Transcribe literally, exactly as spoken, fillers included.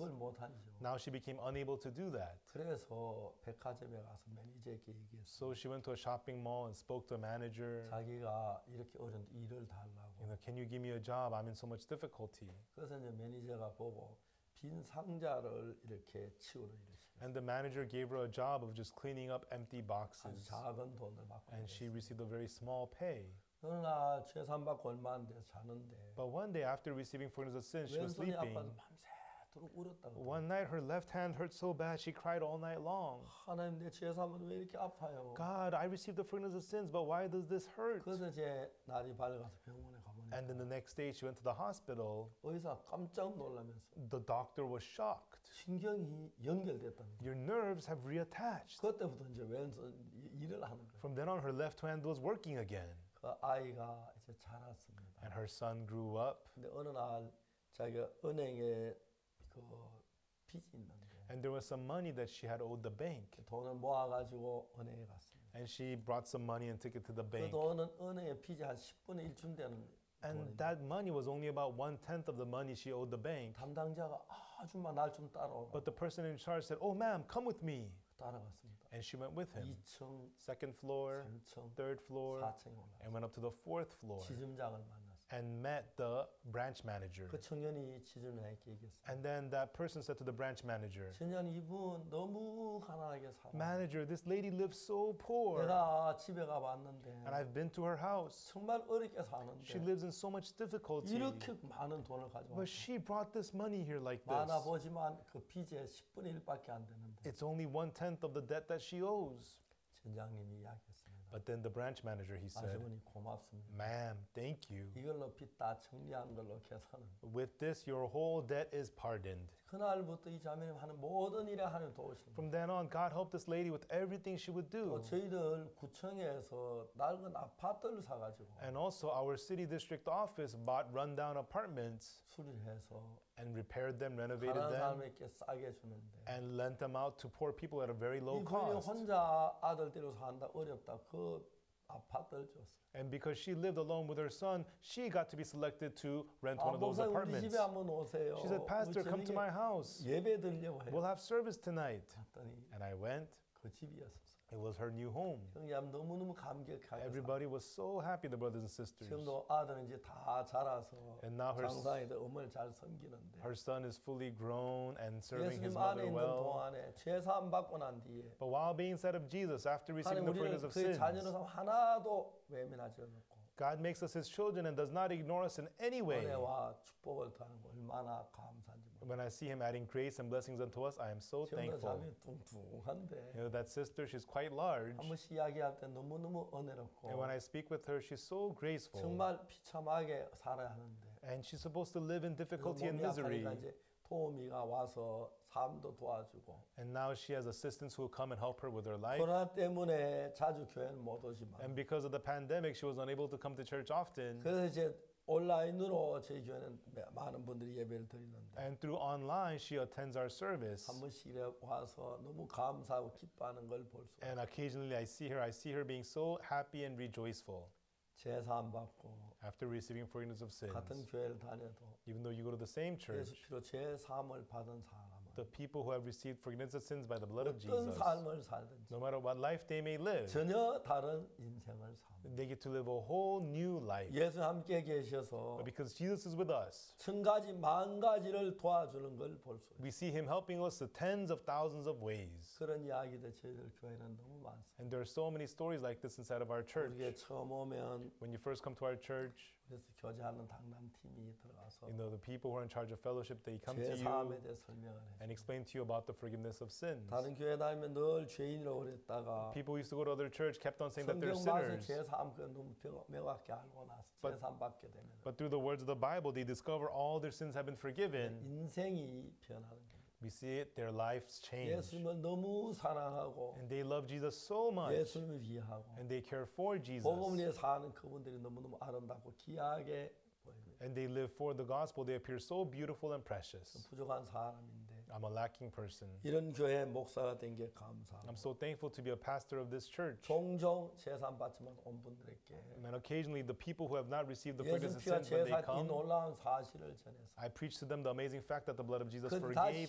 그걸 못하죠. Now she became unable to do that. 그래서 백화점에 가서 매니저에게 얘기했어요. So she went to a shopping mall and spoke to a manager. 자기가 이렇게 어려운데 일을 달라고. You know, can you give me a job? I'm in so much difficulty. 그래서 이제 매니저가 보고 빈 상자를 이렇게 치우라 이러시고. And the manager gave her a job of just cleaning up empty 아주 boxes. 작은 돈을 받고. And she received a very small pay. 어느 날 죄산 받고 얼마 안 돼서 자는데 But one day, after receiving forgiveness of sins, she was 왼손이 아파서 sleeping. 밤새도록 울었다고. One night, her left hand hurt so bad, she cried all night long. 하나님 내 죄산은 왜 이렇게 아파요? God, I received the forgiveness of sins, but why does this hurt? 그래서 이제 날이 밝아서 병원에 가보니까 And then the next day, she went to the hospital. 의사 깜짝 놀라면서 The doctor was shocked. 신경이 연결됐다는 거예요. Your nerves have reattached. 그때부터 이제 왼손 이- 일을 하는 거예요. From then on, her left hand was working again. 그 아이가 이제 자랐습니다. And her son grew up. 근데 어느 날 자기가 은행에 그 빚이 있는데 And there was some money that she had owed the bank. 돈을 모아가지고 은행에 갔습니다. And she brought some money and took it to the 그 bank. 돈은 은행의 빚이 한 십분의 일쯤 되는 And 돈인데 that money was only about one tenth of the money she owed the bank. 담당자가 아줌마 날 좀 따라오라. But the person in charge said, "Oh, ma'am, come with me." 따라갔습니다. And she went with him. 이 층, Second floor, 삼 층, third floor, 사 층에 올라갔어요. and went up to the fourth floor 지점장을 만났어요. and met the branch manager. 그 청년이 지점장에게 얘기했어요. And then that person said to the branch manager, 청년 이분 너무 가난하게 살아. "Manager, this lady lives so poor. 내가 집에 가봤는데 And I've been to her house. 정말 어렵게 사는데 She lives in so much difficulty. 이렇게 많은 돈을 But 가져왔어. she brought this money here like 많아 this. 보지만 그 빚의 십분의 일밖에 안 되는데 It's only one tenth of the debt that she owes." 전장님이 이야기했습니다. But then the branch manager, he said, 아주머니 고맙습니다. "Ma'am, thank you. 이걸로 빚 다 정리한 걸로 계산은. With this, your whole debt is pardoned." 그날부터 이 자매님 하는 모든 일에 하나님 도우시는 거예요. From then on, God helped this lady with everything she would 또 do. 저희들 구청에서 낡은 아파트를 사가지고 And also, our city district office bought rundown apartments 수리해서 and repaired them, renovated 가난한 them, 사람에게 싸게 주는데 and lent them out to poor people at a very low 이분이 cost. 혼자 아들 데리고 산다 어렵다 그 아파트를 줬어요. And because she lived alone with her son, she got to be selected to rent 아, one of those 목사님 우리 apartments. 집에 한번 오세요. She said, "Pastor, come to my house. 예배 드리려고 해요. We'll have service tonight." 갔더니 And I went. 그 집이었어요. It was her new home. 형님 너무너무 감격하게 Everybody was so happy, the brothers and sisters. 지금도 아들은 이제 다 자라서 And now her- 장사에도 어머니를 잘 섬기는데 Her son is fully grown and serving his 예수님 안에 mother 있는 well. 동안에 죄사함 받고 난 뒤에 But while being inside of Jesus, after receiving 하나님 the 우리는 forgiveness of 그의 자녀로 sins, 삼 하나도 외면하지 않고 God makes us His children and does not ignore us in any way. 은혜와 축복을 더하는 거 얼마나 감사한지 모르겠어요. When I see Him adding grace and blessings unto us, I am so 지금도 thankful. 자매 뚱뚱한데 You know, that sister, she's quite large. 한 번씩 이야기할 때 너무너무 은혜롭고 And when I speak with her, she's so graceful. 정말 비참하게 살아야 하는데 And she's supposed to live in difficulty and 몸이 misery. 아프니까 이제 도우미가 와서 삶도 도와주고 And now she has assistants who will come and help her with her life. 코로나 때문에 자주 교회는 못 오지만 And because of the pandemic, she was unable to come to church often. 그래서 이제 온라인으로 저희 교회는 많은 분들이 예배를 드리는데 And through online, she attends our service. 한 번씩 이래 와서 너무 감사하고 기뻐하는 걸 볼 수. And occasionally I see her, I see her being so happy and rejoiceful 제사함 받고 after receiving forgiveness of 같은 sins. 교회를 다녀도 Even though you go to the same 예수 church, 피로 제사함을 받은 사람은 the people who have received forgiveness of sins by the blood of 어떤 Jesus, 삶을 살든지 no matter what life they may live, 전혀 다른 인생을 삽니다. they get to live a whole new life. 예수 함께 계셔서 But because Jesus is with us, 천 가지 만 가지를 도와주는 걸 볼 수 있어요. we see Him helping us to tens of thousands of ways. 그런 이야기들 저희들 교회는 너무 많습니다. And there are so many stories like this inside of our 우리가 church. 처음 오면 When you first come to our church, 그래서 교제하는 당담팀이 들어가서 you know, the people who are in charge of fellowship, they come to 죄사함에 you 대해 설명을 해요. and explain to you about the forgiveness of sins. 다른 교회 다니면 늘 죄인이라고 그랬다가 People who used to go to other church kept on saying that they're 성경 말씀 sinners. 죄사함 그 너무 명확히 알고 나서 But- 죄사함 받게 되면 But through the words of the Bible, they discover all their sins have been forgiven. 인생이 변하는 거예요. We see it, their lives change. 예수님을 너무 사랑하고 And they love Jesus so much. 예수님을 위하고 And they care for Jesus. 복음을 위해 사는 그분들이 너무너무 아름답고 귀하게 보입니다. And they live for the gospel. They appear so beautiful and precious. 부족한 사람인데 I'm a lacking person. 이런 교회 목사가 된 게 감사하고 I'm so thankful to be a pastor of this church. 종종 재산 받지만 온 분들에게 And occasionally, the people who have not received the 예수 forgiveness of 피와 sins, when they 제사 이 come, 놀라운 사실을 전해서 I preach to them the amazing fact that the blood of Jesus 그 다 forgave